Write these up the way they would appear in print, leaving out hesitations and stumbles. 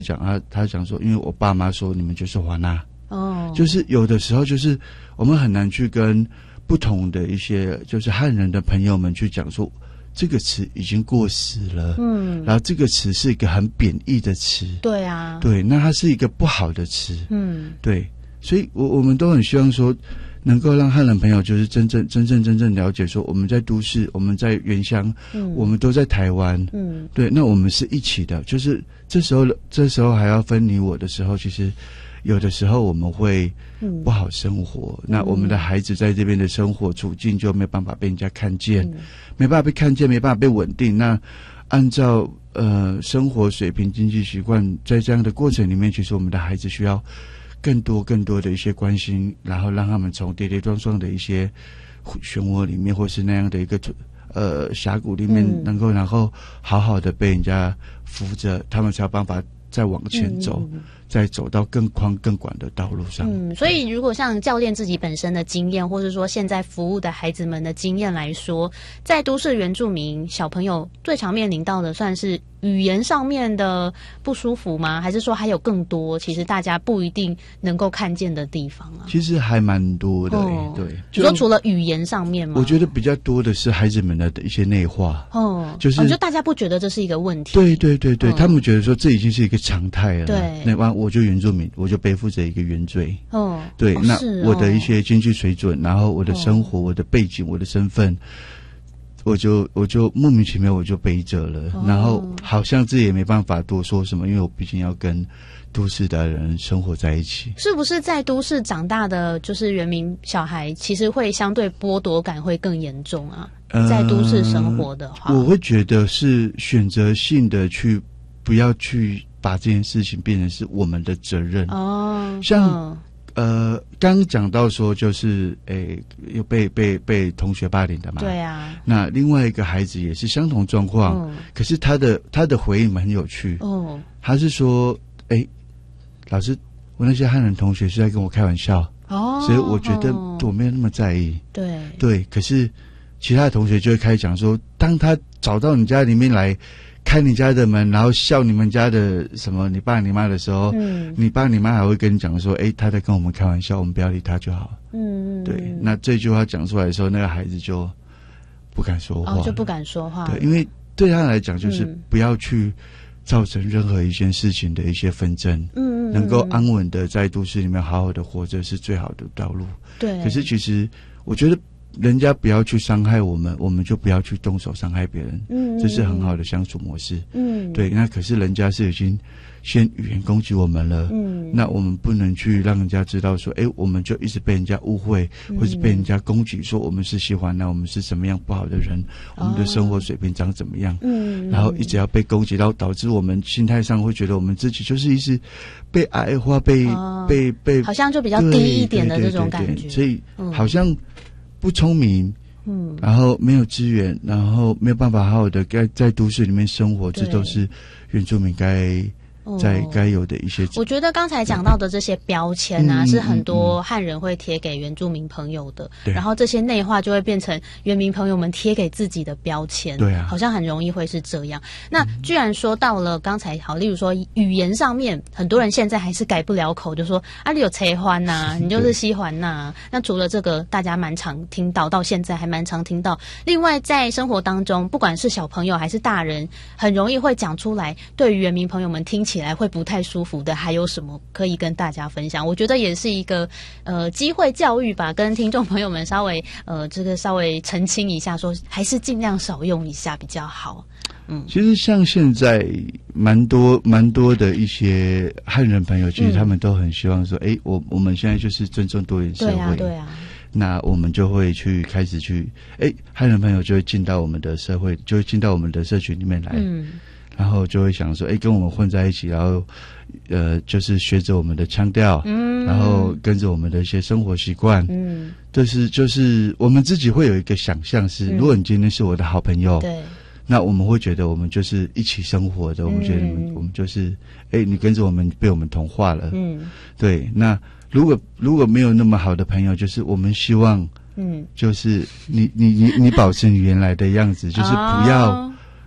讲他讲说，因为我爸妈说你们就是华纳，就是有的时候就是我们很难去跟不同的一些就是汉人的朋友们去讲说这个词已经过时了，然后这个词是一个很贬义的词， 对啊， 对，那它是一个不好的词，对，所以我们都很希望说能够让汉人朋友就是真正了解说我们在都市，我们在原乡，我们都在台湾，对，那我们是一起的，就是这时候还要分你我的时候，其实有的时候我们会不好生活，那我们的孩子在这边的生活处境就没办法被人家看见，没办法被看见，没办法被稳定，那按照生活水平经济习惯，在这样的过程里面，其实我们的孩子需要更多的一些关心，然后让他们从跌跌撞撞的一些漩涡里面，或是那样的一个峡谷里面，能够然后好好的被人家扶着，他们才有办法再往前走，再走到更宽更广的道路上。 所以如果像教练自己本身的经验，或是说现在服务的孩子们的经验来说，在都市原住民小朋友最常面临到的算是语言上面的不舒服吗？还是说还有更多其实大家不一定能够看见的地方啊？ 其实还蛮多的，对。 你说除了语言上面吗？ 我觉得比较多的是孩子们的一些内化，就是就大家不觉得这是一个问题， 对，他们觉得说这已经是一个常态了， 对， 那我就原住民，我就背负着一个原罪，对，那我的一些经济水准，然后我的生活，我的背景，我的身份。我就莫名其妙我就背着了，然后好像自己也没办法多说什么，因为我毕竟要跟都市的人生活在一起。是不是在都市长大的就是原民小孩，其实会相对剥夺感会更严重啊？在都市生活的话， 我会觉得是选择性的去不要去把这件事情变成是我们的责任像刚讲到说就是有被同学霸凌的嘛， 对啊。 那另外一个孩子也是相同状况，可是他的回应很有趣他是说老师，我那些汉人同学是在跟我开玩笑所以我觉得我没有那么在意，对，可是其他的同学就会开始讲说，当他找到你家里面来开你家的门，然后笑你们家的什么你爸你妈的时候，你爸你妈还会跟你讲说他在跟我们开玩笑，我们不要理他就好，对，那这句话讲出来的时候，那个孩子就不敢说话， 就不敢说话， 对，因为对他来讲就是不要去造成任何一件事情的一些纷争，能够安稳的在都市里面好好的活着是最好的道路，对。可是其实我觉得人家不要去伤害我们，我们就不要去动手伤害别人，这是很好的相处模式，对。那可是人家是已经先语言攻击我们了，那我们不能去让人家知道说我们就一直被人家误会，或是被人家攻击说我们是喜欢我们是什么样不好的人，我们的生活水平长怎么样，然后一直要被攻击到导致我们心态上会觉得我们自己就是一直被矮化，被好像就比较低一点的这种感觉， 所以好像不聪明，然后没有资源，然后没有办法好好的在都市里面生活，这都是原住民该有的一些。 我觉得刚才讲到的这些标签啊，是很多汉人会贴给原住民朋友的，然后这些内化就会变成原民朋友们贴给自己的标签，对啊，好像很容易会是这样。那居然说到了刚才例如说语言上面，很多人现在还是改不了口，就说你有切欢呐，你就是西欢呐。那除了这个，大家蛮常听到，到现在还蛮常听到。另外，在生活当中，不管是小朋友还是大人，很容易会讲出来，对于原民朋友们听起来会不太舒服的，还有什么可以跟大家分享？我觉得也是一个机会教育吧，跟听众朋友们稍微澄清一下，说还是尽量少用一下比较好。 其实像现在蛮多的一些汉人朋友，其实他们都很希望说，我们现在就是尊重多元社会，对啊。那我们就会开始去，汉人朋友就会进到我们的社会，就会进到我们的社群里面来，然后就会想说，跟我们混在一起，然后就是学着我们的腔调，然后跟着我们的一些生活习惯，就是我们自己会有一个想象是，如果你今天是我的好朋友，对。那我们会觉得我们就是一起生活的，我们觉得我们就是你跟着我们被我们同化了，对。那如果没有那么好的朋友，就是我们希望就是你保持你原来的样子，就是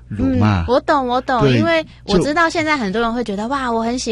辱骂。 我懂，因为我知道现在很多人会觉得哇，我很喜